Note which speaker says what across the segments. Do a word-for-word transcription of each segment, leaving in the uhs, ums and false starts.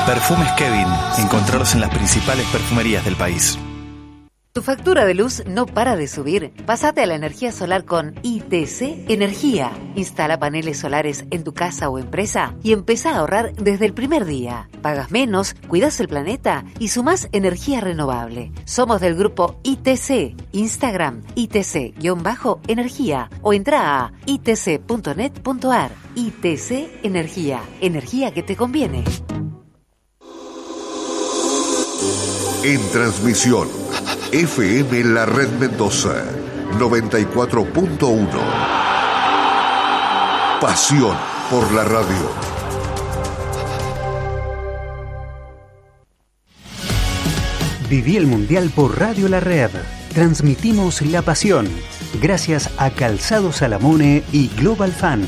Speaker 1: Perfumes Kevin. Encontrarlos en las principales perfumerías del país.
Speaker 2: ¿Tu factura de luz no para de subir? Pásate a la energía solar con I T C Energía. Instala paneles solares en tu casa o empresa y empezá a ahorrar desde el primer día. Pagas menos, cuidas el planeta y sumás energía renovable. Somos del grupo I T C. Instagram I T C-energía o entra a i t c punto net punto a r. I T C Energía. Energía que te conviene.
Speaker 3: En transmisión, F M La Red Mendoza, noventa y cuatro punto uno. Pasión por la radio.
Speaker 4: Viví el Mundial por Radio La Red. Transmitimos la pasión. Gracias a Calzado Salamone y Global Fan.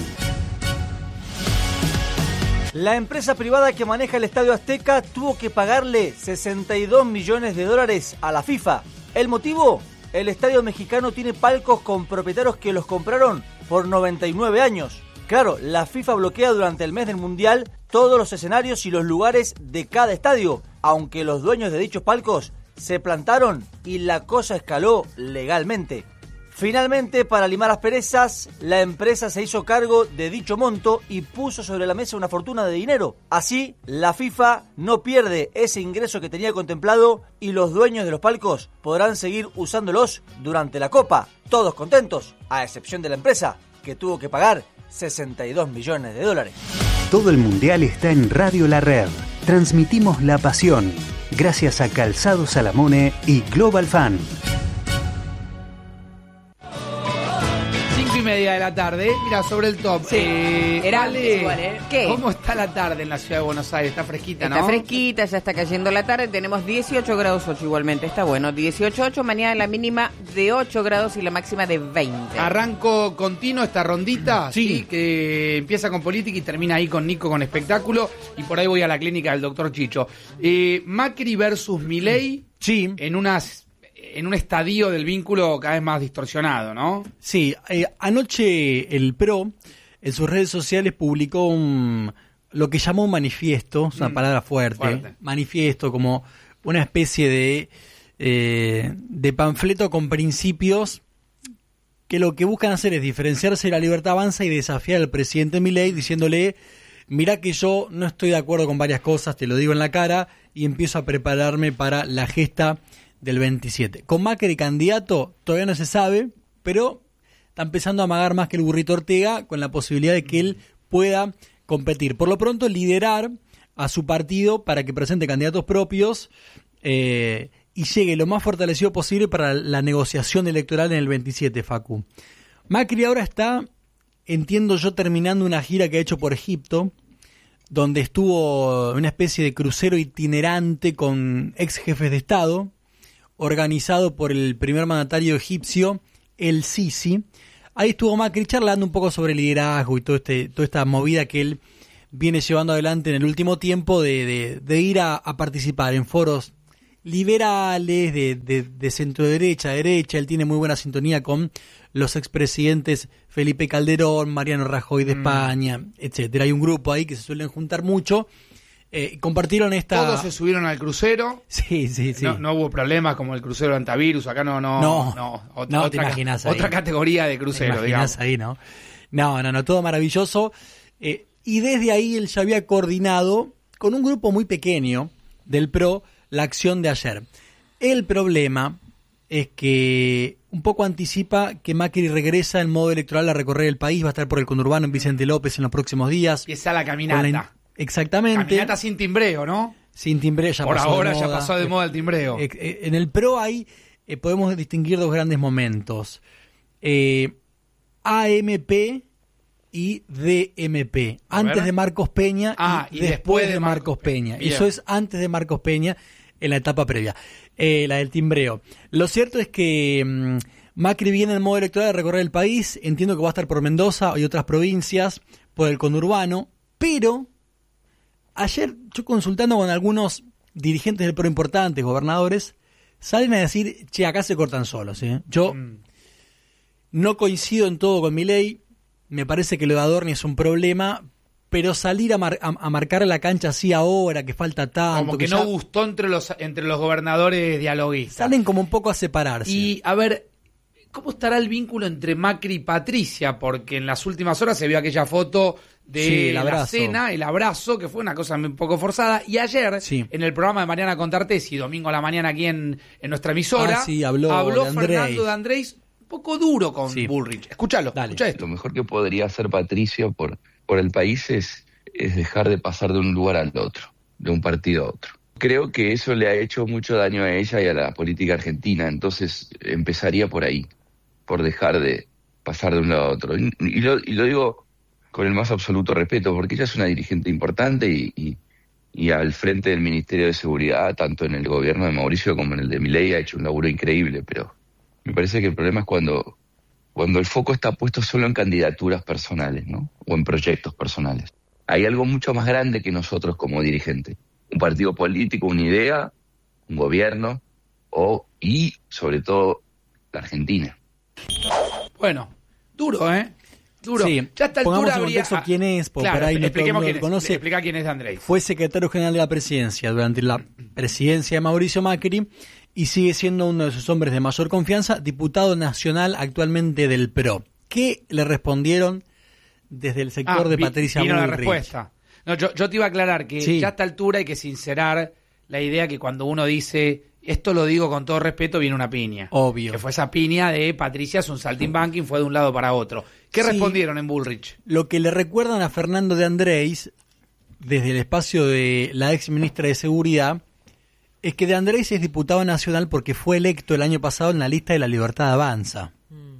Speaker 5: La empresa privada que maneja el Estadio Azteca tuvo que pagarle sesenta y dos millones de dólares a la FIFA. ¿El motivo? El estadio mexicano tiene palcos con propietarios que los compraron por noventa y nueve años. Claro, la FIFA bloquea durante el mes del Mundial todos los escenarios y los lugares de cada estadio, aunque los dueños de dichos palcos se plantaron y la cosa escaló legalmente. Finalmente, para limar las perezas, la empresa se hizo cargo de dicho monto y puso sobre la mesa una fortuna de dinero. Así, la FIFA no pierde ese ingreso que tenía contemplado y los dueños de los palcos podrán seguir usándolos durante la Copa. Todos contentos, a excepción de la empresa, que tuvo que pagar sesenta y dos millones de dólares.
Speaker 4: Todo el Mundial está en Radio La Red. Transmitimos la pasión. Gracias a Calzado Salamone y Global Fan.
Speaker 6: Media de la tarde, mira, sobre el top.
Speaker 7: Sí,
Speaker 6: eh,
Speaker 7: era
Speaker 6: vale,
Speaker 7: igual, ¿eh? ¿Qué?
Speaker 6: ¿Cómo está la tarde en la ciudad de Buenos Aires? Está fresquita, ¿no?
Speaker 7: Está fresquita, ya está cayendo la tarde. Tenemos dieciocho grados ocho igualmente, está bueno. dieciocho ocho, mañana la mínima de ocho grados y la máxima de veinte.
Speaker 6: Arranco continuo esta rondita,
Speaker 5: sí.
Speaker 6: sí, que empieza con política y termina ahí con Nico con espectáculo. Y por ahí voy a la clínica del doctor Chicho. Eh, Macri versus Milei,
Speaker 5: sí,
Speaker 6: en unas... en un estadio del vínculo cada vez más distorsionado, ¿no?
Speaker 8: Sí, eh, anoche el P R O en sus redes sociales publicó un, lo que llamó un manifiesto, es una mm, palabra fuerte, fuerte, manifiesto, como una especie de, eh, de panfleto con principios que lo que buscan hacer es diferenciarse de La Libertad Avanza y desafiar al presidente Milei diciéndole, mirá que yo no estoy de acuerdo con varias cosas, te lo digo en la cara, y empiezo a prepararme para la gesta del veintisiete. Con Macri candidato todavía no se sabe, pero está empezando a amagar más que el burrito Ortega con la posibilidad de que él pueda competir. Por lo pronto, liderar a su partido para que presente candidatos propios eh, y llegue lo más fortalecido posible para la negociación electoral en el veintisiete, Facu. Macri ahora está, entiendo yo, terminando una gira que ha hecho por Egipto, donde estuvo una especie de crucero itinerante con ex jefes de Estado, organizado por el primer mandatario egipcio, el Sisi. Ahí estuvo Macri charlando un poco sobre liderazgo y todo este, toda esta movida que él viene llevando adelante en el último tiempo de, de, de ir a, a participar en foros liberales, de, de, de centro derecha, derecha. Él tiene muy buena sintonía con los expresidentes Felipe Calderón, Mariano Rajoy de mm. España, etcétera. Hay un grupo ahí que se suelen juntar mucho. Eh, compartieron esta...
Speaker 6: Todos se subieron al crucero.
Speaker 8: Sí, sí, sí.
Speaker 6: No, no hubo problemas como el crucero antavirus. Acá no, no,
Speaker 8: no.
Speaker 6: no, ot-
Speaker 8: no
Speaker 6: otra,
Speaker 8: te imaginas ahí.
Speaker 6: Otra categoría de crucero,
Speaker 8: te
Speaker 6: digamos.
Speaker 8: ahí, ¿no? No, no, no, todo maravilloso. Eh, y desde ahí él ya había coordinado con un grupo muy pequeño del P R O la acción de ayer. El problema es que un poco anticipa que Macri regresa en modo electoral a recorrer el país, va a estar por el conurbano en Vicente López en los próximos días.
Speaker 6: Empieza la caminata. La...
Speaker 8: Exactamente.
Speaker 6: Caminata sin timbreo, ¿no?
Speaker 8: Sin timbreo, ya
Speaker 6: por
Speaker 8: pasó
Speaker 6: ahora
Speaker 8: de moda.
Speaker 6: ya pasó de moda el timbreo.
Speaker 8: Eh, eh, en el P R O hay, eh, podemos distinguir dos grandes momentos. Eh, A M P y D M P. A antes ver. de Marcos Peña
Speaker 6: ah,
Speaker 8: y, y después, después de Marcos, Marcos Peña. Peña. Eso es antes de Marcos Peña en la etapa previa. Eh, la del timbreo. Lo cierto es que mmm, Macri viene en modo electoral a recorrer el país. Entiendo que va a estar por Mendoza y otras provincias, por el conurbano, pero ayer yo consultando con algunos dirigentes del P R O importantes, gobernadores, salen a decir, che, acá se cortan solos. ¿eh? Yo mm. no coincido en todo con Milei, me parece que lo de Adorni es un problema, pero salir a, mar, a, a marcar la cancha así ahora, que falta tanto.
Speaker 6: Como que,
Speaker 8: que
Speaker 6: no
Speaker 8: ya
Speaker 6: gustó entre los, entre los gobernadores dialoguistas.
Speaker 8: Salen como un poco a separarse.
Speaker 6: Y, a ver, ¿cómo estará el vínculo entre Macri y Patricia? Porque en las últimas horas se vio aquella foto de
Speaker 8: Sí, el
Speaker 6: la
Speaker 8: abrazo.
Speaker 6: cena, el abrazo, que fue una cosa un poco forzada. Y ayer,
Speaker 8: Sí.
Speaker 6: en el programa de Mariana Contartesi, domingo a la mañana aquí en, en nuestra emisora,
Speaker 8: Ah, sí, habló de Andrés.
Speaker 6: Fernando de Andrés un poco duro con
Speaker 8: Sí.
Speaker 6: Bullrich. Escúchalo,
Speaker 8: Dale.
Speaker 6: escucha esto.
Speaker 9: Lo mejor que podría hacer Patricia por, por el país es, es dejar de pasar de un lugar al otro, de un partido a otro. Creo que eso le ha hecho mucho daño a ella y a la política argentina, entonces empezaría por ahí, por dejar de pasar de un lado a otro. Y, y, lo, y lo digo con el más absoluto respeto, porque ella es una dirigente importante y, y, y al frente del Ministerio de Seguridad, tanto en el gobierno de Mauricio como en el de Milei, ha hecho un laburo increíble, pero me parece que el problema es cuando, cuando el foco está puesto solo en candidaturas personales, ¿no? O en proyectos personales. Hay algo mucho más grande que nosotros como dirigentes. Un partido político, una idea, un gobierno, o y sobre todo la Argentina.
Speaker 6: Bueno, duro, ¿eh? Duro.
Speaker 8: Sí.
Speaker 6: Ya a esta
Speaker 8: Pongamos
Speaker 6: altura
Speaker 8: en
Speaker 6: habría...
Speaker 8: contexto quién es, porque
Speaker 6: Claro,
Speaker 8: por ahí no todo el
Speaker 6: expliquemos
Speaker 8: mundo
Speaker 6: quién
Speaker 8: lo
Speaker 6: es.
Speaker 8: conoce.
Speaker 6: Explica quién es de Andrés.
Speaker 8: Fue secretario general de la presidencia durante la presidencia de Mauricio Macri y sigue siendo uno de sus hombres de mayor confianza, diputado nacional actualmente del P R O. ¿Qué le respondieron desde el sector
Speaker 6: Ah,
Speaker 8: de
Speaker 6: vi-
Speaker 8: Patricia
Speaker 6: vino la
Speaker 8: Bullrich?
Speaker 6: respuesta. No, yo, yo te iba a aclarar que
Speaker 8: Sí.
Speaker 6: ya a esta altura hay que sincerar la idea que cuando uno dice, esto lo digo con todo respeto, viene una piña.
Speaker 8: Obvio.
Speaker 6: Que fue esa piña de Patricia es un saltimbanking, fue de un lado para otro. ¿Qué
Speaker 8: Sí.
Speaker 6: respondieron en Bullrich?
Speaker 8: Lo que le recuerdan a Fernando de Andrés, desde el espacio de la ex ministra de Seguridad, es que de Andrés es diputado nacional porque fue electo el año pasado en la lista de La Libertad Avanza.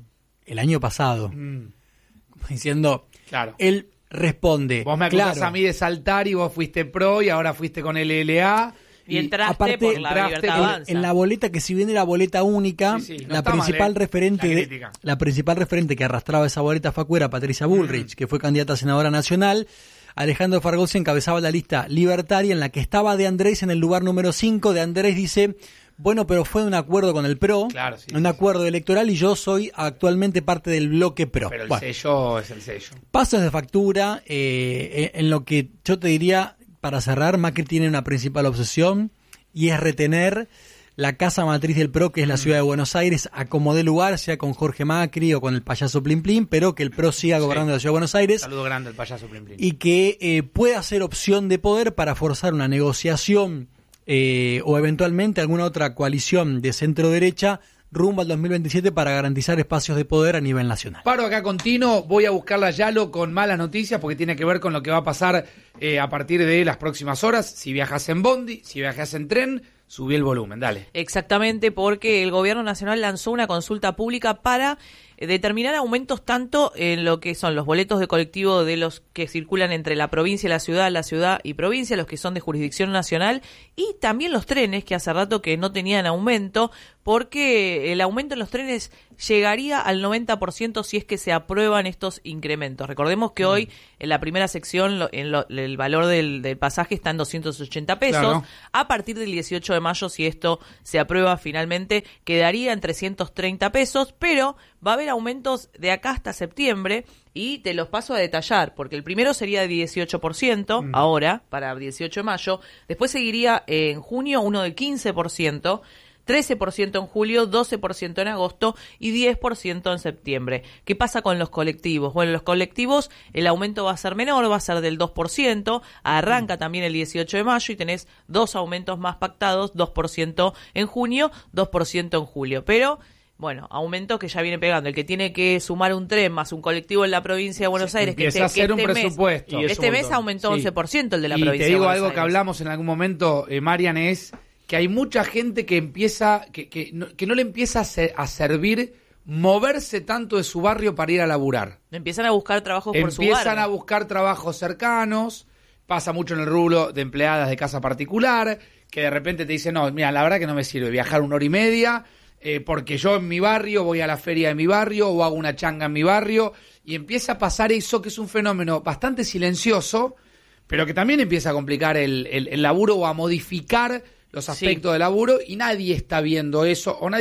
Speaker 8: El año pasado.
Speaker 6: Mm,
Speaker 8: Como diciendo,
Speaker 6: claro.
Speaker 8: él responde.
Speaker 6: Vos me acusás
Speaker 8: claro,
Speaker 6: a mí de saltar y vos fuiste pro y ahora fuiste con el L A.
Speaker 10: Y entraste
Speaker 8: aparte,
Speaker 10: por la
Speaker 6: entraste
Speaker 10: Libertad
Speaker 6: en-
Speaker 10: Avanza.
Speaker 8: en la boleta, que si bien era boleta única,
Speaker 6: Sí, sí, no
Speaker 8: la
Speaker 6: está mal,
Speaker 8: principal
Speaker 6: eh,
Speaker 8: referente
Speaker 6: la
Speaker 8: de,
Speaker 6: crítica.
Speaker 8: la principal referente que arrastraba esa boleta fue fuera Patricia Bullrich,
Speaker 6: Mm.
Speaker 8: que fue candidata a senadora nacional. Alejandro Fargosi encabezaba la lista libertaria en la que estaba de Andrés en el lugar número cinco. De Andrés dice, bueno, pero fue un acuerdo con el P R O,
Speaker 6: Claro, sí,
Speaker 8: un
Speaker 6: sí,
Speaker 8: acuerdo electoral, y yo soy actualmente parte del bloque P R O.
Speaker 6: Pero el
Speaker 8: Bueno,
Speaker 6: sello es el sello.
Speaker 8: pasos de factura, eh, en lo que yo te diría, para cerrar, Macri tiene una principal obsesión, y es retener la casa matriz del P R O, que es la ciudad de Buenos Aires, a como dé lugar, sea con Jorge Macri o con el payaso Plim Plim, pero que el P R O siga gobernando la ciudad de Buenos Aires
Speaker 6: Saludo grande al payaso Plim Plim.
Speaker 8: y que eh, pueda ser opción de poder para forzar una negociación eh, o eventualmente alguna otra coalición de centro-derecha rumbo al dos mil veintisiete para garantizar espacios de poder a nivel nacional.
Speaker 6: Paro acá continuo, voy a buscarla a Yalo con malas noticias porque tiene que ver con lo que va a pasar eh, a partir de las próximas horas. Si viajas en bondi, si viajas en tren, subí el volumen, dale.
Speaker 10: Exactamente, porque el Gobierno Nacional lanzó una consulta pública para eh, determinar aumentos tanto en lo que son los boletos de colectivo de los que circulan entre la provincia y la ciudad, la ciudad y provincia, los que son de jurisdicción nacional, y también los trenes, que hace rato que no tenían aumento, porque el aumento en los trenes llegaría al noventa por ciento si es que se aprueban estos incrementos. Recordemos que hoy en la primera sección lo, en lo, el valor del, del pasaje está en doscientos ochenta pesos.
Speaker 6: Claro.
Speaker 10: A partir del dieciocho de mayo, si esto se aprueba finalmente, quedaría en trescientos treinta pesos, pero va a haber aumentos de acá hasta septiembre y te los paso a detallar, porque el primero sería de dieciocho por ciento, mm. ahora, para dieciocho de mayo, después seguiría eh, en junio uno de quince por ciento, trece por ciento en julio, doce por ciento en agosto y diez por ciento en septiembre. ¿Qué pasa con los colectivos? Bueno, los colectivos el aumento va a ser menor, va a ser del dos por ciento, arranca también el dieciocho de mayo y tenés dos aumentos más pactados, dos por ciento en junio, dos por ciento en julio. Pero, bueno, aumentos que ya viene pegando. El que tiene que sumar un tren más un colectivo en la provincia de Buenos
Speaker 6: Sí,
Speaker 10: Aires, que
Speaker 6: empieza
Speaker 10: este,
Speaker 6: a ser
Speaker 10: que
Speaker 6: un
Speaker 10: este
Speaker 6: presupuesto.
Speaker 10: mes, este mes aumentó
Speaker 6: Sí.
Speaker 10: once por ciento el de la
Speaker 6: y
Speaker 10: provincia
Speaker 6: te digo
Speaker 10: de Buenos
Speaker 6: algo
Speaker 10: Aires.
Speaker 6: que hablamos en algún momento, eh, Marian, es que hay mucha gente que empieza, que, que, no, que no le empieza a, ser, a servir moverse tanto de su barrio para ir a laburar.
Speaker 10: Empiezan a buscar trabajos por su
Speaker 6: Empiezan
Speaker 10: barrio.
Speaker 6: a buscar trabajos cercanos, pasa mucho en el rubro de empleadas de casa particular, que de repente te dicen, no, mira, la verdad que no me sirve viajar una hora y media, eh, porque yo en mi barrio voy a la feria de mi barrio o hago una changa en mi barrio, y empieza a pasar eso, que es un fenómeno bastante silencioso, pero que también empieza a complicar el, el, el laburo o a modificar los aspectos
Speaker 10: Sí.
Speaker 6: del laburo, y nadie está viendo eso, o nadie,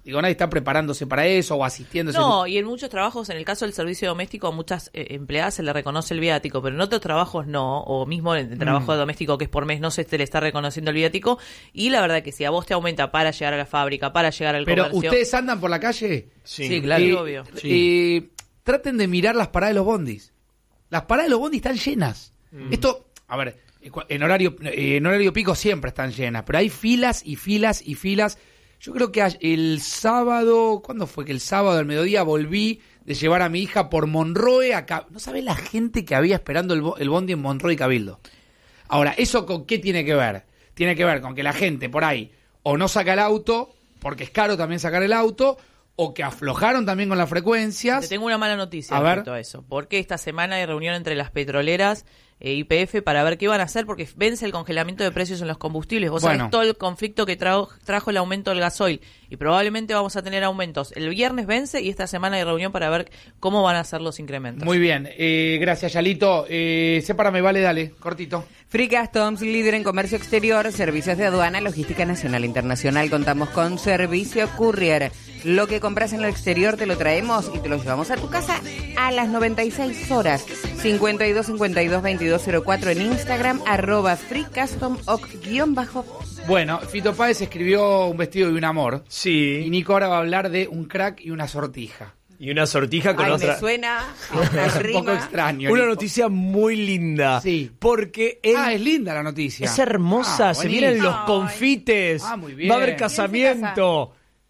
Speaker 6: Digo, nadie está preparándose para eso o asistiéndose.
Speaker 10: No, y en muchos trabajos, en el caso del servicio doméstico, a muchas eh, empleadas se le reconoce el viático, pero en otros trabajos no, o mismo en el trabajo
Speaker 6: Mm.
Speaker 10: doméstico que es por mes no se te le está reconociendo el viático, y la verdad que si a vos te aumenta para llegar a la fábrica, para llegar al
Speaker 6: Pero
Speaker 10: comercio...
Speaker 6: ¿ustedes andan por la calle?
Speaker 10: Sí, sí, claro.
Speaker 6: Eh,
Speaker 10: obvio.
Speaker 6: eh, traten de mirar las paradas de los bondis. Las paradas de los bondis están llenas.
Speaker 11: Mm.
Speaker 6: Esto, a ver, en horario, en horario pico siempre están llenas, pero hay filas y filas y filas. Yo creo que el sábado, ¿cuándo fue? Que el sábado al mediodía volví de llevar a mi hija por Monroe a Cabildo. No sabés la gente que había esperando el, bo- el bondi en Monroe y Cabildo. Ahora, ¿eso con qué tiene que ver? Tiene que ver con que la gente por ahí o no saca el auto, porque es caro también sacar el auto, o que aflojaron también con las frecuencias.
Speaker 10: Te tengo una mala noticia
Speaker 6: A ver.
Speaker 10: respecto a eso, porque esta semana hay reunión entre las petroleras e Y P F para ver qué van a hacer, porque vence el congelamiento de precios en los combustibles. Vos
Speaker 6: Bueno.
Speaker 10: sabés todo el conflicto que trajo, trajo el aumento del gasoil, y probablemente vamos a tener aumentos. El viernes vence y esta semana hay reunión para ver cómo van a ser los incrementos.
Speaker 6: Muy bien, eh, gracias Yalito. Eh, sépárame, vale, dale, cortito.
Speaker 7: Free Customs, líder en comercio exterior, servicios de aduana, logística nacional e internacional. Contamos con servicio courier. Lo que compras en el exterior te lo traemos y te lo llevamos a tu casa a las noventa y seis horas. cincuenta y dos cincuenta y dos veintidós cero cuatro en Instagram, arroba Free Custom oc guión bajo.
Speaker 6: Bueno, Fito Páez escribió Un vestido y un amor.
Speaker 11: Sí.
Speaker 6: Y Nico ahora va a hablar de un crack y una sortija.
Speaker 11: Y una sortija con
Speaker 7: Ay,
Speaker 11: otra...
Speaker 7: me suena
Speaker 6: Es un poco extraño.
Speaker 11: Una
Speaker 6: Nico.
Speaker 11: noticia muy linda.
Speaker 6: Sí.
Speaker 11: Porque él...
Speaker 6: Ah, es linda la noticia.
Speaker 11: Es hermosa,
Speaker 6: Ah,
Speaker 11: se
Speaker 6: buenísimo.
Speaker 11: vienen los
Speaker 10: Ay.
Speaker 11: confites,
Speaker 6: Ah, muy bien.
Speaker 11: va a haber
Speaker 6: ¿Quién
Speaker 11: casamiento.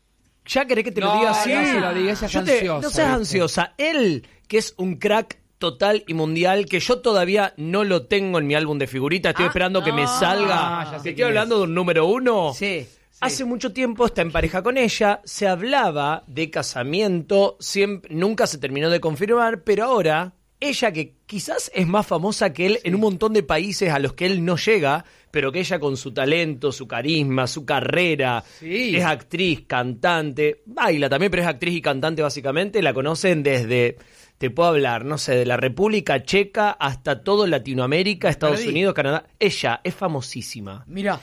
Speaker 11: ¿Ya querés que te lo
Speaker 6: No,
Speaker 11: diga así?
Speaker 6: no se lo diga, ella es
Speaker 11: Yo te-
Speaker 6: ansiosa,
Speaker 11: No seas
Speaker 6: ¿viste?
Speaker 11: ansiosa. Él, que es un crack total y mundial, que yo todavía no lo tengo en mi álbum de figuritas, estoy
Speaker 7: Ah,
Speaker 11: esperando que me
Speaker 6: Ah,
Speaker 11: salga.
Speaker 6: ya sé
Speaker 11: Te
Speaker 6: quién
Speaker 11: estoy hablando
Speaker 6: es.
Speaker 11: de un número uno.
Speaker 7: Sí.
Speaker 11: Hace mucho tiempo está en pareja con ella, se hablaba de casamiento, siempre, nunca se terminó de confirmar, pero ahora ella, que quizás es más famosa que él en un montón de países a los que él no llega, pero que ella con su talento, su carisma, su carrera,
Speaker 6: Sí.
Speaker 11: es actriz, cantante, baila también, pero es actriz y cantante básicamente, la conocen desde... Te puedo hablar, no sé, de la República Checa hasta todo Latinoamérica, Estados
Speaker 6: perdí.
Speaker 11: Unidos, Canadá. Ella es famosísima.
Speaker 6: Mira,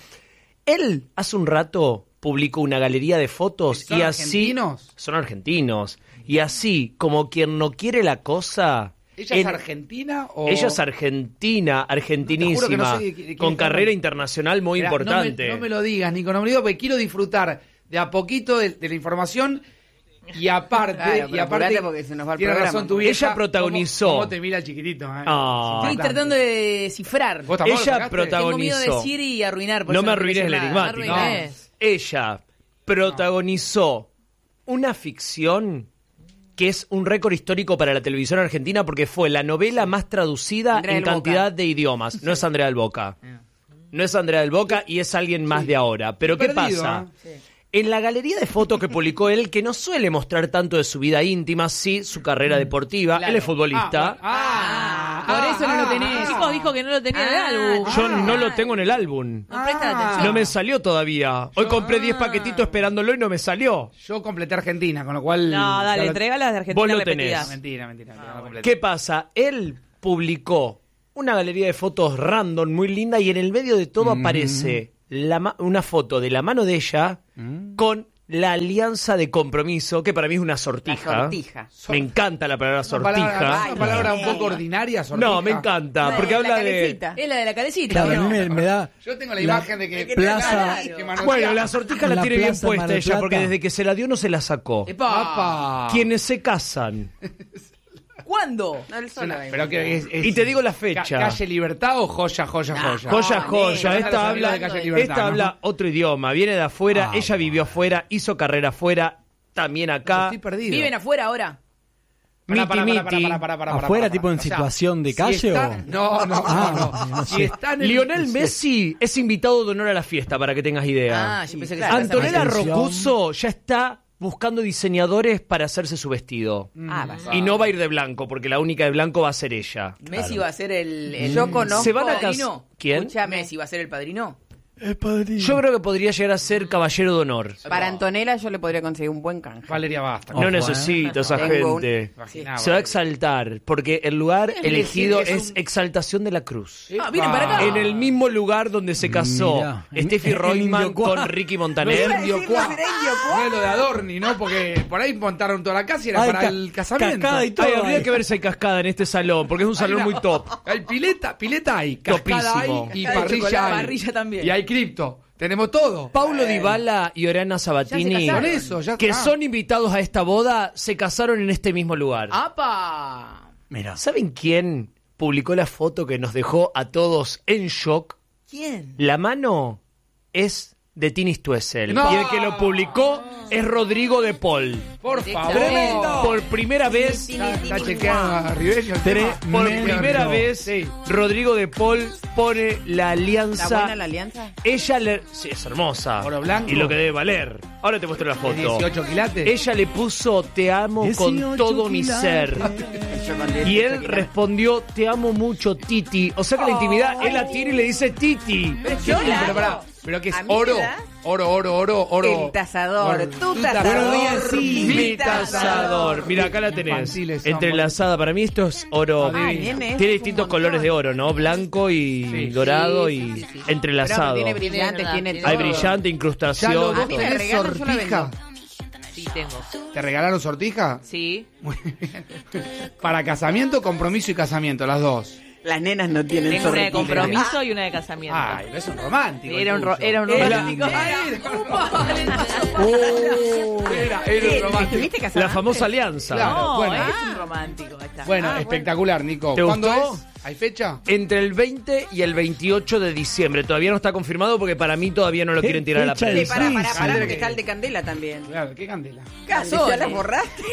Speaker 11: Él hace un rato publicó una galería de fotos
Speaker 6: ¿Son
Speaker 11: y así...
Speaker 6: argentinos?
Speaker 11: Son argentinos. Y así, como quien no quiere la cosa...
Speaker 6: ¿ella es
Speaker 11: en-
Speaker 6: argentina o...?
Speaker 11: Ella es argentina, argentinísima,
Speaker 6: No, te juro que no sé de qui- de quién
Speaker 11: con
Speaker 6: está
Speaker 11: carrera
Speaker 6: hablando.
Speaker 11: internacional muy
Speaker 6: Mirá,
Speaker 11: importante.
Speaker 6: No me, no me lo digas, Nico, no me lo digas, porque quiero disfrutar de a poquito de, de la información y aparte...
Speaker 7: Claro,
Speaker 6: y
Speaker 7: pero
Speaker 6: aparte
Speaker 7: apurate porque se nos va el
Speaker 6: tiene
Speaker 7: programa.
Speaker 6: razón tu vieja.
Speaker 11: Ella protagonizó-
Speaker 6: ¿Cómo, cómo te mira el chiquitito? Eh?
Speaker 11: Ah.
Speaker 6: Es
Speaker 12: Estoy
Speaker 6: importante.
Speaker 12: tratando de descifrar.
Speaker 6: ¿Vos tampoco lo
Speaker 11: Ella
Speaker 6: sacaste?
Speaker 11: protagonizó.
Speaker 12: Tengo miedo de decir y arruinar. por
Speaker 11: No
Speaker 12: eso
Speaker 11: me
Speaker 12: quiero
Speaker 11: arruines el
Speaker 12: decir nada.
Speaker 11: enigmático.
Speaker 12: No arruines.
Speaker 11: Ella protagonizó una ficción que es un récord histórico para la televisión argentina porque fue la novela más traducida
Speaker 7: Andrea
Speaker 11: en
Speaker 7: del
Speaker 11: cantidad
Speaker 7: Boca.
Speaker 11: de idiomas. No es Andrea del Boca. No es Andrea del Boca y es alguien más de ahora. Pero ¿qué
Speaker 6: Perdido,
Speaker 11: pasa?
Speaker 6: ¿eh?
Speaker 11: En la galería de fotos que publicó él, que no suele mostrar tanto de su vida íntima, sí su carrera deportiva, él es futbolista.
Speaker 6: Ah,
Speaker 12: Por eso no lo tenés.
Speaker 10: Chicos, dijo que no lo tenía en el
Speaker 7: Ah,
Speaker 10: álbum.
Speaker 11: Yo no lo tengo en el álbum.
Speaker 10: No presta
Speaker 6: Ah.
Speaker 10: atención.
Speaker 11: No me salió todavía. Hoy compré diez paquetitos esperándolo y no me salió.
Speaker 6: Yo completé Argentina, con lo cual...
Speaker 10: No, dale,
Speaker 6: ya lo-
Speaker 10: entrega las de Argentina
Speaker 11: Vos lo
Speaker 10: repetidas.
Speaker 11: tenés.
Speaker 6: Mentira, mentira. mentira, no completé.
Speaker 11: ¿Qué pasa? Él publicó una galería de fotos random muy linda y en el medio de todo aparece la ma- una foto de la mano de ella con la alianza de compromiso, que para mí es una sortija.
Speaker 7: La sortija.
Speaker 11: Me encanta la palabra
Speaker 6: Una
Speaker 11: sortija.
Speaker 6: palabra, una palabra un
Speaker 7: Ay,
Speaker 6: poco
Speaker 7: ay.
Speaker 6: ordinaria, sortija.
Speaker 11: No, me encanta,
Speaker 7: La
Speaker 11: porque
Speaker 7: de la
Speaker 11: habla de...
Speaker 7: cabecita.
Speaker 12: Es la de la cabecita.
Speaker 8: Claro, a
Speaker 12: ¿o
Speaker 8: mí
Speaker 12: no?
Speaker 8: me, me da...
Speaker 6: Yo tengo la
Speaker 8: la
Speaker 6: imagen de que...
Speaker 8: plaza-
Speaker 6: que manotea.
Speaker 11: Bueno, la sortija la,
Speaker 8: La
Speaker 11: tiene bien
Speaker 8: Plaza
Speaker 11: puesta
Speaker 8: Mar del
Speaker 11: ella, porque
Speaker 8: Plata.
Speaker 11: desde que se la dio no se la sacó.
Speaker 12: Epa.
Speaker 6: Apa.
Speaker 11: Quienes se casan.
Speaker 12: ¿Cuándo?
Speaker 7: No, él solo ahí.
Speaker 6: Pero que es, es-
Speaker 11: Y te digo la
Speaker 6: ca-
Speaker 11: fecha.
Speaker 6: ¿Calle Libertad o joya, joya, joya?
Speaker 11: Joya,
Speaker 7: No,
Speaker 11: joya.
Speaker 7: negro.
Speaker 11: Esta
Speaker 6: Los
Speaker 11: habla,
Speaker 6: amigos de Calle Libertad,
Speaker 11: esta
Speaker 6: ¿no?
Speaker 11: habla otro idioma. Viene de afuera.
Speaker 6: Ah,
Speaker 11: ella vivió afuera, hizo carrera afuera, también acá.
Speaker 6: Estoy perdido.
Speaker 12: ¿Viven afuera ahora?
Speaker 6: Pará,
Speaker 11: Miti,
Speaker 6: pará, pará,
Speaker 11: miti.
Speaker 6: pará, pará, pará,
Speaker 8: ¿Afuera,
Speaker 6: pará,
Speaker 8: tipo en
Speaker 6: o sea,
Speaker 8: situación de
Speaker 6: si
Speaker 8: calle
Speaker 6: está-
Speaker 8: o...?
Speaker 6: No, no,
Speaker 8: Ah,
Speaker 6: no.
Speaker 8: no, no
Speaker 6: Si
Speaker 8: sé.
Speaker 6: están en...
Speaker 11: Lionel Messi es invitado de honor a la fiesta, para que tengas idea.
Speaker 12: Ah, yo pensé que
Speaker 7: claro.
Speaker 12: se
Speaker 11: Antonella
Speaker 8: Atención.
Speaker 11: Rocuso ya está buscando diseñadores para hacerse su vestido.
Speaker 7: Ah, va a ser.
Speaker 11: Y no va a ir de blanco, porque la única de blanco va a ser ella.
Speaker 12: Messi va a ser el, el
Speaker 7: Yo conozco-
Speaker 11: Se van a
Speaker 12: padrino.
Speaker 11: casar. ¿Quién?
Speaker 7: Escuchame.
Speaker 12: Messi va a ser el padrino.
Speaker 8: Es padrino.
Speaker 11: Yo creo que podría llegar a ser caballero de honor.
Speaker 7: Para Antonella yo le podría conseguir un buen canje.
Speaker 6: Valeria basta.
Speaker 11: No necesito esa
Speaker 7: Tengo un-
Speaker 11: gente.
Speaker 7: Sí.
Speaker 11: Se va a exaltar, porque el lugar
Speaker 7: Es
Speaker 11: elegido
Speaker 7: decir, es
Speaker 11: es
Speaker 7: un-
Speaker 11: Exaltación de la Cruz.
Speaker 12: Ah, vienen para acá.
Speaker 11: En el mismo lugar donde se casó
Speaker 8: Mirá.
Speaker 11: Steffi
Speaker 8: En
Speaker 11: Reutemann
Speaker 8: Indio Cuá.
Speaker 11: con Ricky
Speaker 6: No es
Speaker 11: Montaner.
Speaker 6: Indio Cuá. No es lo de Adorni, ¿no? Porque por ahí montaron toda la casa y era
Speaker 8: Ay,
Speaker 6: para
Speaker 8: ca-
Speaker 6: el casamiento.
Speaker 8: cascada y todo.
Speaker 11: Ay, habría
Speaker 8: ahí.
Speaker 11: que ver si hay cascada en este salón, porque es un salón muy top.
Speaker 6: Hay pileta, pileta hay, cascada
Speaker 11: Topísimo.
Speaker 6: hay y
Speaker 12: Cascada de
Speaker 6: parrilla
Speaker 12: chocolate,
Speaker 6: hay.
Speaker 12: parrilla también.
Speaker 6: Y hay cripto. Tenemos todo.
Speaker 11: Paulo Dybala y Oriana Sabatini,
Speaker 12: Ya se casaron.
Speaker 6: Con eso, ya
Speaker 11: que
Speaker 6: está.
Speaker 11: son invitados a esta boda, se casaron en este mismo lugar.
Speaker 12: ¡Apa!
Speaker 8: Mira.
Speaker 11: ¿Saben quién publicó la foto que nos dejó a todos en shock?
Speaker 12: ¿Quién?
Speaker 11: La mano es de Tini Stoessel.
Speaker 6: No.
Speaker 11: Y el que lo publicó es Rodrigo de Paul.
Speaker 6: Por favor.
Speaker 11: Tremendo. Por primera vez,
Speaker 6: Está, está chequeando a Ribeño. el
Speaker 8: Tre-
Speaker 6: tema.
Speaker 11: por
Speaker 8: Tremendo.
Speaker 11: primera vez,
Speaker 6: Sí.
Speaker 11: Rodrigo de Paul pone la
Speaker 7: ¿Está
Speaker 11: alianza.
Speaker 7: buena la alianza?
Speaker 11: Ella le. Sí, es hermosa.
Speaker 6: Oro blanco.
Speaker 11: Y lo que debe valer. Ahora te muestro la foto.
Speaker 6: dieciocho quilates.
Speaker 11: Ella le puso te amo con
Speaker 8: dieciocho
Speaker 11: todo mi
Speaker 8: quilates.
Speaker 11: ser. Y él respondió te amo mucho Titi. O sea que la intimidad él la tiene y le dice Titi.
Speaker 6: Sí, pero pará, pero que es
Speaker 7: ¿A mí
Speaker 6: oro,
Speaker 7: me das?
Speaker 6: oro, oro, oro, oro.
Speaker 7: El tasador,
Speaker 6: Oro.
Speaker 7: tu
Speaker 6: Tu
Speaker 7: tasador.
Speaker 6: tasador.
Speaker 11: Mi tasador. Mira, acá la tenés.
Speaker 6: Infantiles somos.
Speaker 11: Entrelazada. Para mí esto es oro.
Speaker 7: Ah, nene, es
Speaker 11: Tiene
Speaker 7: un
Speaker 11: distintos
Speaker 7: montón.
Speaker 11: colores de oro, ¿no? Blanco y
Speaker 6: Sí.
Speaker 11: dorado
Speaker 7: Sí,
Speaker 11: y
Speaker 7: sí, sí, sí.
Speaker 11: entrelazado.
Speaker 7: Pero tiene brillantes,
Speaker 10: Tiene
Speaker 7: tiene
Speaker 10: verdad,
Speaker 11: Hay
Speaker 7: todo.
Speaker 11: brillante,
Speaker 6: Ya
Speaker 11: incrustación.
Speaker 6: los
Speaker 7: A
Speaker 6: dos
Speaker 7: mí me
Speaker 6: tenés
Speaker 7: regalan, yo la
Speaker 6: sortija.
Speaker 7: vendo.
Speaker 10: Sí, tengo.
Speaker 6: ¿Te regalaron sortija?
Speaker 10: Sí.
Speaker 6: Muy bien. Para casamiento, compromiso y casamiento, las dos.
Speaker 7: Las nenas no tienen
Speaker 10: Tengo una de
Speaker 7: sortija.
Speaker 10: compromiso y una de casamiento.
Speaker 6: Ay, no es un romántico.
Speaker 10: Era un,
Speaker 6: el
Speaker 10: ro-
Speaker 6: tuyo.
Speaker 10: era un
Speaker 11: Era-
Speaker 10: romántico.
Speaker 6: Oh, era, era un romántico.
Speaker 7: ¿Estuviste casada
Speaker 11: La
Speaker 7: antes?
Speaker 11: famosa alianza.
Speaker 6: Claro.
Speaker 10: No,
Speaker 6: bueno.
Speaker 10: es un romántico. Ahí está.
Speaker 6: Bueno,
Speaker 7: Ah,
Speaker 6: espectacular, Nico.
Speaker 11: ¿Te
Speaker 6: ¿Cuándo
Speaker 11: gustó?
Speaker 6: es? ¿Hay fecha?
Speaker 11: Entre el veinte y el veintiocho de diciembre. Todavía no está confirmado porque para mí todavía no lo
Speaker 8: ¿Qué
Speaker 11: quieren tirar a la
Speaker 8: fecha
Speaker 7: Sí,
Speaker 11: prensa.
Speaker 7: pará,
Speaker 8: Sí,
Speaker 7: pará,
Speaker 8: sí.
Speaker 7: pará,
Speaker 6: Sí.
Speaker 7: porque está el de Candela también.
Speaker 6: Claro, ¿qué candela?
Speaker 7: Casó, ¿ya las borraste?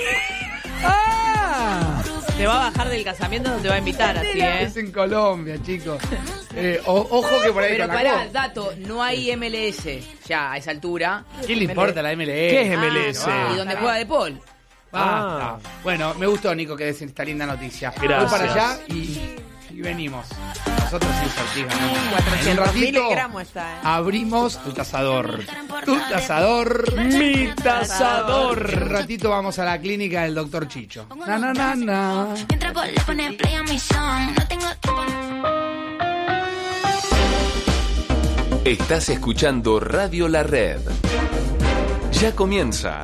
Speaker 8: ¡Ah!
Speaker 10: Te va a bajar del casamiento, no te va a invitar así, ¿eh?
Speaker 6: Es en Colombia, chicos. Eh, o- ojo que por ahí
Speaker 12: Pero
Speaker 6: con la
Speaker 12: pará,
Speaker 6: co-
Speaker 12: dato, no hay M L S ya a esa altura.
Speaker 6: ¿Quién le importa la M L S?
Speaker 11: ¿Qué es M L S?
Speaker 6: Ah,
Speaker 12: Y donde juega De Paul.
Speaker 6: Basta.
Speaker 11: Ah.
Speaker 6: Bueno, me gustó, Nico, que des esta linda noticia.
Speaker 11: Gracias.
Speaker 6: Voy para allá y, y venimos. Nosotros sin sortija, ¿no? En un
Speaker 7: cuatrocientos mil
Speaker 6: ratito
Speaker 7: gramos está, ¿eh?
Speaker 6: abrimos tu tasador. Tu tasador.
Speaker 11: Mi
Speaker 6: En
Speaker 11: tasador.
Speaker 6: un ratito vamos a la clínica del doctor Chicho. Na, na, na, na.
Speaker 13: Mientras vos le pones play a mi song, no tengo tiempo.
Speaker 14: Estás escuchando Radio La Red. Ya comienza.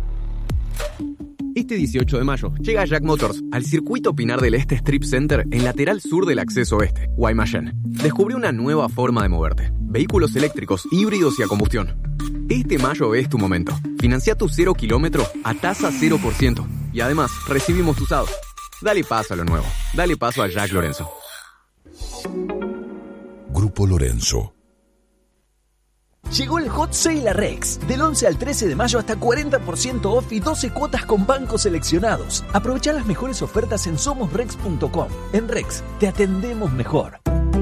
Speaker 15: Este dieciocho de mayo llega Jack Motors al circuito Pinar del Este Strip Center en lateral sur del acceso oeste, Guaymallén. Descubre una nueva forma de moverte. Vehículos eléctricos, híbridos y a combustión. Este mayo es tu momento. Financia tu cero kilómetro a tasa cero por ciento. Y además, recibimos usados. Dale paso a lo nuevo. Dale paso a Jack Lorenzo.
Speaker 3: Grupo Lorenzo.
Speaker 16: Llegó el Hot Sale a Rex. Del once al trece de mayo hasta cuarenta por ciento off y doce cuotas con bancos seleccionados. Aprovecha las mejores ofertas en somos rex punto com. En Rex, te atendemos mejor.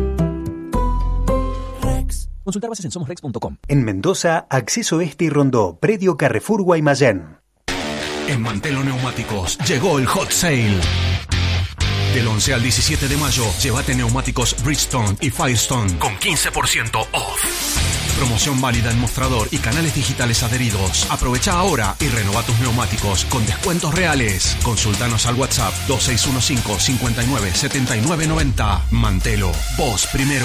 Speaker 16: Rex. Consultar bases en somos rex punto com.
Speaker 4: En Mendoza, Acceso Este y Rondó, Predio Carrefour Guaymallén.
Speaker 17: En Mantelo Neumáticos llegó el Hot Sale. Del once al diecisiete de mayo, llévate neumáticos Bridgestone y Firestone con quince por ciento off. Promoción válida en mostrador y canales digitales adheridos. Aprovecha ahora y renova tus neumáticos con descuentos reales. Consultanos al WhatsApp dos seis uno cinco, cinco nueve, siete nueve nueve cero. Mantelo, vos primero.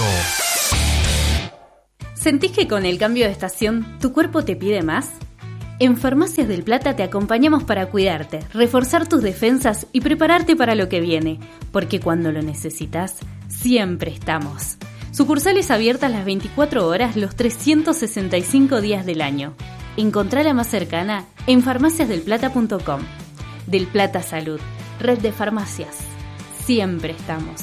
Speaker 18: ¿Sentís que con el cambio de estación tu cuerpo te pide más? En Farmacias del Plata te acompañamos para cuidarte, reforzar tus defensas y prepararte para lo que viene, porque cuando lo necesitas, siempre estamos. Sucursales abiertas las veinticuatro horas los trescientos sesenta y cinco días del año. Encontrá la más cercana en farmacias del plata punto com. Del Plata Salud, red de farmacias. Siempre estamos.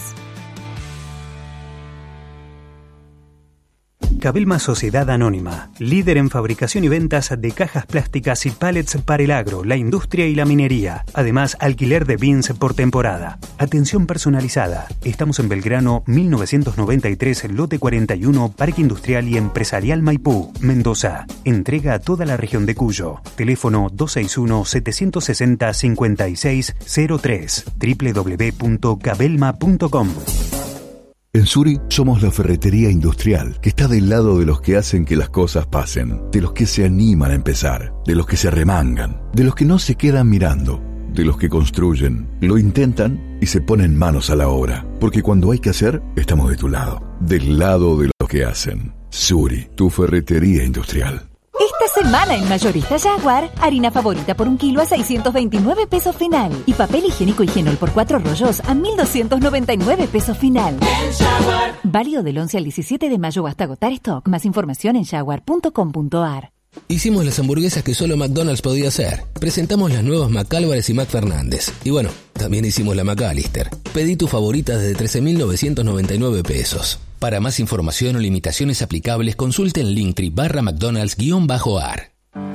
Speaker 4: Cabelma Sociedad Anónima, líder en fabricación y ventas de cajas plásticas y pallets para el agro, la industria y la minería. Además, alquiler de bins por temporada. Atención personalizada. Estamos en Belgrano mil novecientos noventa y tres, lote cuarenta y uno, Parque Industrial y Empresarial Maipú, Mendoza. Entrega a toda la región de Cuyo. Teléfono dos seis uno, siete seis cero, cinco seis cero tres. doble u doble u doble u punto cabelma punto com.
Speaker 19: En Suri somos la ferretería industrial que está del lado de los que hacen que las cosas pasen, de los que se animan a empezar, de los que se remangan, de los que no se quedan mirando, de los que construyen, lo intentan y se ponen manos a la obra. Porque cuando hay que hacer, estamos de tu lado, del lado de los que hacen. Suri, tu ferretería industrial.
Speaker 20: Esta semana en Mayorista Jaguar, harina favorita por un kilo a seiscientos veintinueve pesos final. Y papel higiénico Higienol por cuatro rollos a mil doscientos noventa y nueve pesos final. Válido del once al diecisiete de mayo hasta agotar stock. Más información en jaguar punto com punto a r.
Speaker 21: Hicimos las hamburguesas que solo McDonald's podía hacer. Presentamos las nuevas McAlvarez y McFernández. Y bueno, también hicimos la McAllister. Pedí tu favorita desde trece mil novecientos noventa y nueve pesos. Para más información o limitaciones aplicables, consulte en Linktree barra McDonald's guión bajo ar.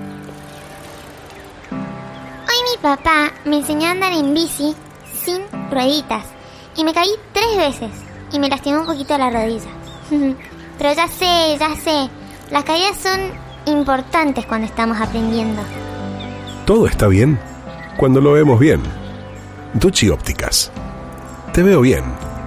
Speaker 22: Hoy mi papá me enseñó a andar en bici sin rueditas. Y me caí tres veces. Y me lastimó un poquito la rodilla. Pero ya sé, ya sé. Las caídas son importantes cuando estamos aprendiendo.
Speaker 23: Todo está bien cuando lo vemos bien. Ducci Ópticas. Te veo bien.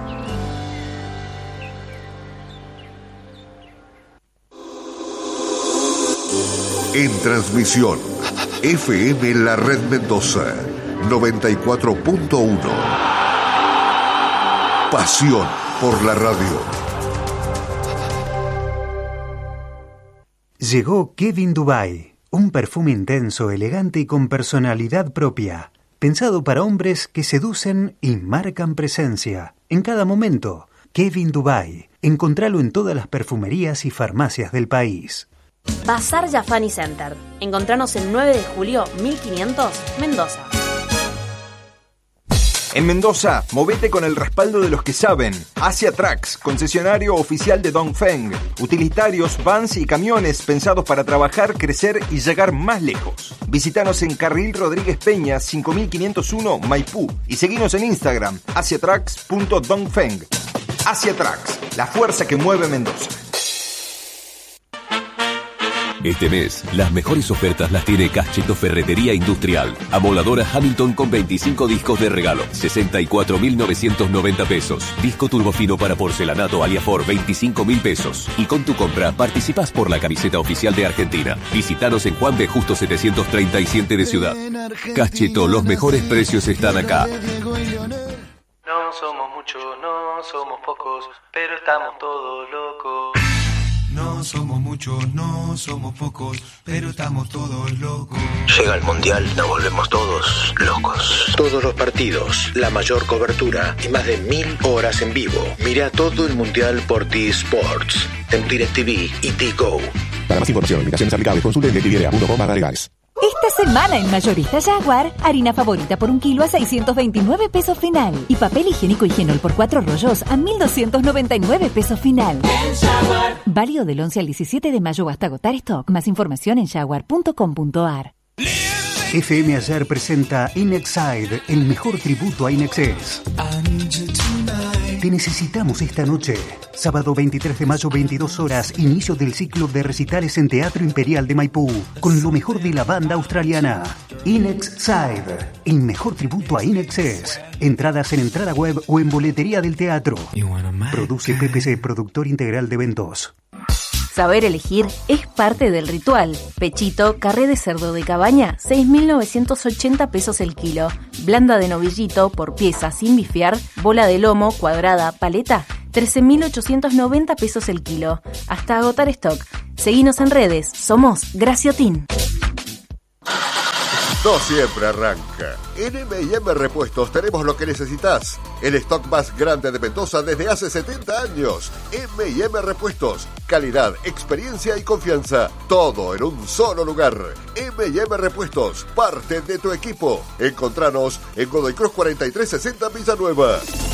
Speaker 3: En transmisión, F M La Red Mendoza, noventa y cuatro punto uno. Pasión por la radio.
Speaker 4: Llegó Kevin Dubai, un perfume intenso, elegante y con personalidad propia, pensado para hombres que seducen y marcan presencia en cada momento. Kevin Dubai, encontralo en todas las perfumerías y farmacias del país.
Speaker 24: Bazar Jafani Center. Encontranos el nueve de julio mil quinientos, Mendoza.
Speaker 25: En Mendoza, movete con el respaldo de los que saben. Asia Trucks, concesionario oficial de Dongfeng. Utilitarios, vans y camiones pensados para trabajar, crecer y llegar más lejos. Visítanos en Carril Rodríguez Peña, cinco mil quinientos uno, Maipú. Y seguinos en Instagram, asiatrucks punto dongfeng. Asia Trucks, la fuerza que mueve Mendoza.
Speaker 26: Este mes, las mejores ofertas las tiene Cacheto Ferretería Industrial. Amoladora Hamilton con veinticinco discos de regalo, sesenta y cuatro mil novecientos noventa pesos. Disco turbofino para porcelanato Aliafor, veinticinco mil pesos. Y con tu compra participás por la camiseta oficial de Argentina. Visítanos en Juan B. Justo setecientos treinta y siete de Ciudad. Cacheto, los mejores precios están acá.
Speaker 27: No somos muchos, no somos pocos, pero estamos todos locos.
Speaker 28: No somos muchos, no somos pocos, pero estamos todos locos.
Speaker 29: Llega el Mundial, nos volvemos todos locos. Todos los partidos, la mayor cobertura y más de mil horas en vivo. Mira todo el Mundial por T-Sports, en DirecTV y T-Go.
Speaker 30: Para más información, invitaciones aplicables, consulte en directvidea punto com barra legales.
Speaker 20: Esta semana en Mayorista Jaguar, harina favorita por un kilo a seiscientos veintinueve pesos final. Y papel higiénico Higienol por cuatro rollos a mil doscientos noventa y nueve pesos final. Válido del once al diecisiete de mayo hasta agotar stock. Más información en jaguar punto com punto a r.
Speaker 4: F M Ayer presenta Inexide, el mejor tributo a Inexcess. Te necesitamos esta noche. Sábado veintitrés de mayo, veintidós horas, inicio del ciclo de recitales en Teatro Imperial de Maipú, con lo mejor de la banda australiana. Inexide, el mejor tributo a Inexcess. Entradas en entrada web o en boletería del teatro. Produce P P C, productor integral de eventos.
Speaker 24: Saber elegir es parte del ritual. Pechito, carré de cerdo de cabaña, seis mil novecientos ochenta pesos el kilo. Blanda de novillito por pieza sin bifiar, bola de lomo, cuadrada, paleta, trece mil ochocientos noventa pesos el kilo. Hasta agotar stock. Seguinos en redes. Somos Graciotín.
Speaker 3: No siempre arranca. En M y M Repuestos tenemos lo que necesitas. El stock más grande de Mendoza desde hace setenta años. M y M Repuestos. Calidad, experiencia y confianza. Todo en un solo lugar. M y M Repuestos. Parte de tu equipo. Encontranos en Godoy Cruz cuarenta y tres sesenta Villanueva.